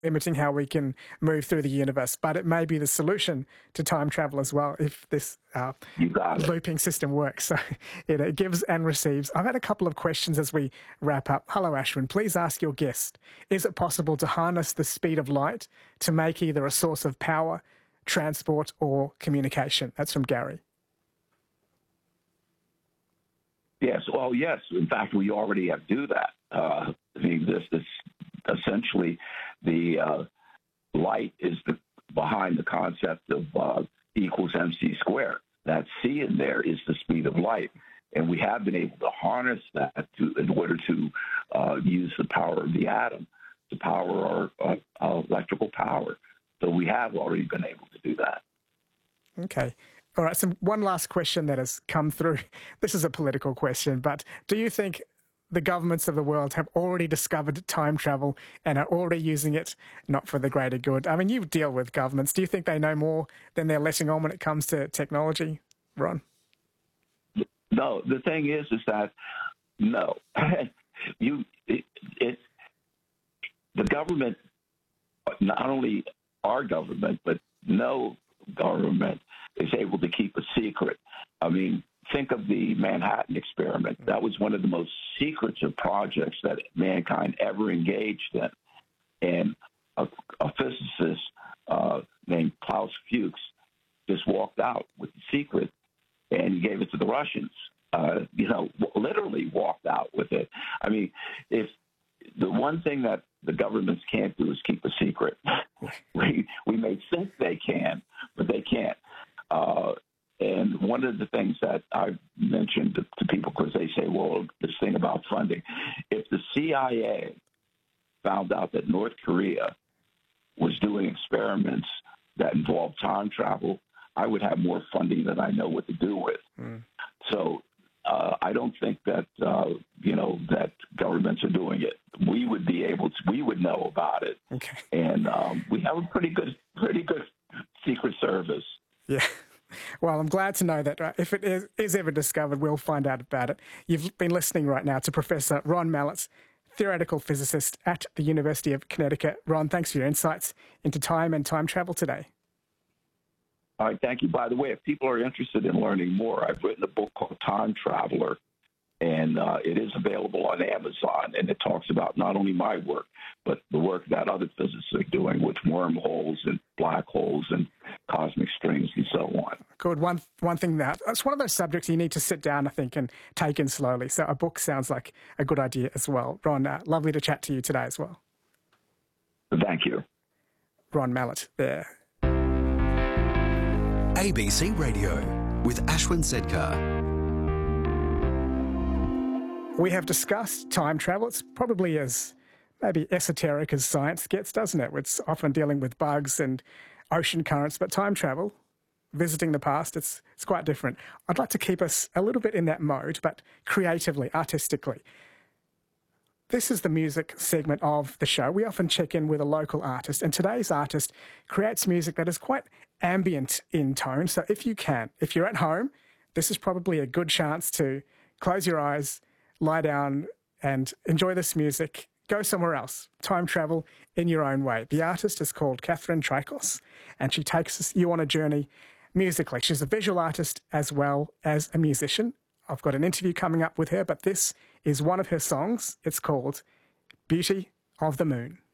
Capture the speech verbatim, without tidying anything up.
limiting how we can move through the universe, but it may be the solution to time travel as well if this uh, looping system works. So it, it gives and receives. I've had a couple of questions as we wrap up. Hello, Ashwin. Please ask your guest, is it possible to harness the speed of light to make either a source of power, transport or communication? That's from Gary. Yes. Well, yes. In fact, we already have do that. Uh, I mean, this is essentially the uh, light is the behind the concept of uh, E equals mc squared. That c in there is the speed of light, and we have been able to harness that to, in order to uh, use the power of the atom to power our, our electrical power. So we have already been able to do that. Okay. All right, so one last question that has come through. This is a political question, but do you think the governments of the world have already discovered time travel and are already using it not for the greater good? I mean, you deal with governments. Do you think they know more than they're letting on when it comes to technology, Ron? No, the thing is, is that no. you, it, it, the government, not only our government, but no government is able to keep a secret. I mean, think of the Manhattan experiment. That was one of the most secretive projects that mankind ever engaged in. And a, a physicist uh, named Klaus Fuchs just walked out with the secret, and he gave it to the Russians. Uh, you know, literally walked out with it. I mean, if the one thing that the governments can't do is keep a secret. we we may think they can, but they can't. Uh, and one of the things that I've mentioned to, to people, because they say, well, this thing about funding, if the C I A found out that North Korea was doing experiments that involved time travel, I would have more funding than I know what to do with. Mm. So uh, I don't think that, uh, you know, that governments are doing it. We would be able to, we would know about it. Okay. And um, we have a pretty good, pretty good Secret Service. Yeah. Well, I'm glad to know that uh, if it is, is ever discovered, we'll find out about it. You've been listening right now to Professor Ron Mallett, theoretical physicist at the University of Connecticut. Ron, thanks for your insights into time and time travel today. All right, thank you. By the way, if people are interested in learning more, I've written a book called Time Traveler, and uh, it is available on Amazon, and it talks about not only my work, but the work that other physicists are doing with wormholes and black holes and cosmic strings and so on. Good. One one thing that, it's one of those subjects you need to sit down, I think, and take in slowly. So a book sounds like a good idea as well. Ron, uh, lovely to chat to you today as well. Thank you. Ron Mallett there. A B C Radio with Ashwin Sedkar. We have discussed time travel. It's probably as maybe esoteric as science gets, doesn't it? It's often dealing with bugs and ocean currents, but time travel, visiting the past, it's it's quite different. I'd like to keep us a little bit in that mode, but creatively, artistically. This is the music segment of the show. We often check in with a local artist, and today's artist creates music that is quite ambient in tone. So if you can, if you're at home, this is probably a good chance to close your eyes, lie down and enjoy this music. Go somewhere else. Time travel in your own way. The artist is called Catherine Trikos, and she takes you on a journey musically. She's a visual artist as well as a musician. I've got an interview coming up with her, but this is one of her songs. It's called Beauty of the Moon.